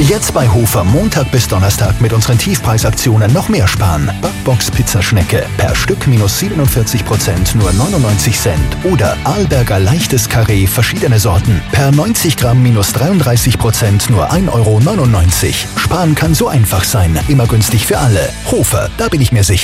Jetzt bei Hofer Montag bis Donnerstag mit unseren Tiefpreisaktionen noch mehr sparen. Backbox Pizzaschnecke per Stück -47%, nur 99 Cent. Oder Arlberger leichtes Karree, verschiedene Sorten. Per 90 Gramm -33%, nur 1,99 €. Sparen kann so einfach sein. Immer günstig für alle. Hofer, da bin ich mir sicher.